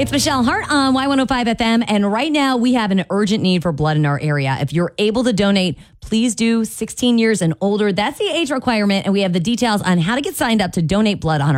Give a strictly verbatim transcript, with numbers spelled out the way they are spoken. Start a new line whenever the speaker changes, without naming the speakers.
It's Michelle Hart on Y one oh five F M, and right now we have an urgent need for blood in our area. If you're able to donate, please do. sixteen years and older, that's the age requirement, and we have the details on how to get signed up to donate blood on our